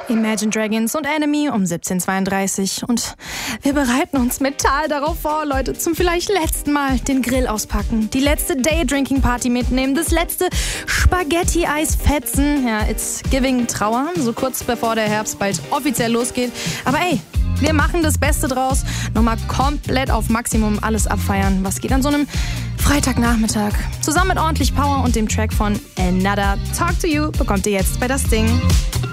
Imagine Dragons und Enemy um 17:32 und wir bereiten uns mental darauf vor, Leute, zum vielleicht letzten Mal den Grill auspacken, die letzte Daydrinking-Party mitnehmen, das letzte Spaghetti-Eis fetzen. Ja, it's giving Trauer, so kurz bevor der Herbst bald offiziell losgeht. Aber ey, wir machen das Beste draus. Nochmal komplett auf Maximum alles abfeiern. Was geht an so einem Freitagnachmittag? Zusammen mit ordentlich Power und dem Track von Another Talk to You bekommt ihr jetzt bei Das Ding.